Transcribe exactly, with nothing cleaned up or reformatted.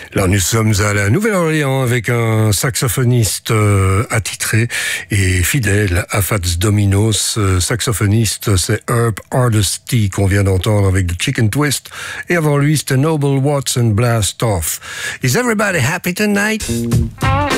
Là, nous sommes à la Nouvelle-Orléans avec un saxophoniste euh, attitré et fidèle à Fats Domino. Ce saxophoniste, c'est Herb Hardesty qu'on vient d'entendre avec The Chicken Twist. Et avant lui, c'était Noble Watson Blast Off. Is everybody happy tonight?